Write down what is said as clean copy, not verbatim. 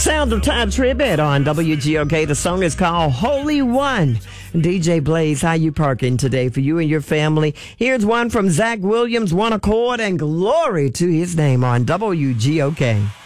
Sounds of Time Tribute on WGOK. The song is called Holy One. DJ Blaze, how you parking today for you and your family? Here's one from Zach Williams, One Accord, and glory to his name on WGOK.